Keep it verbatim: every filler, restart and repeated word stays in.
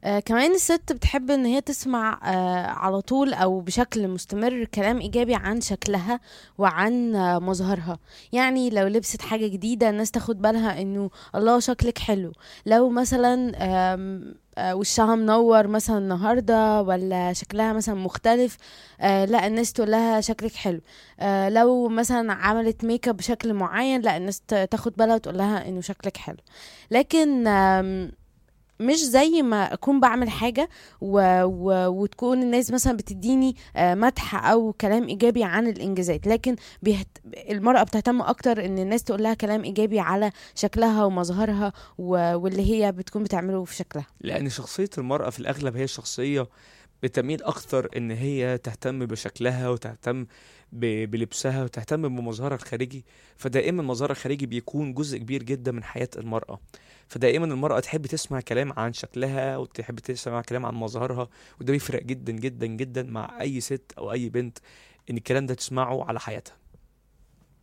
آه كمان الست بتحب ان هي تسمع آه على طول او بشكل مستمر كلام ايجابي عن شكلها وعن آه مظهرها. يعني لو لبست حاجة جديدة الناس تاخد بالها انه الله شكلك حلو. لو مثلا آم، آه، وشها منور مثلا النهاردة، ولا شكلها مثلا مختلف، آه لا الناس تقول لها شكلك حلو. آه لو مثلا عملت ميك اب بشكل معين، لا الناس ت- تاخد بالها وتقول لها انه شكلك حلو. لكن آم، مش زي ما اكون بعمل حاجة و... و... وتكون الناس مثلا بتديني آه، مدح او كلام ايجابي عن الانجازات، لكن بيهت... المرأة بتهتم اكتر ان الناس تقول لها كلام ايجابي على شكلها ومظهرها و... واللي هي بتكون بتعمله في شكلها. لأن شخصية المرأة في الأغلب هي شخصية بتميل أكتر إن هي تهتم بشكلها وتهتم ب- بلبسها وتهتم بمظهرها الخارجي. فدائما مظهرها الخارجي بيكون جزء كبير جدا من حياة المرأة. فدائما المرأة تحب تسمع كلام عن شكلها وتحب تسمع كلام عن مظهرها. وده بيفرق جدا جدا جدا مع أي ست أو أي بنت إن الكلام ده تسمعه على حياتها.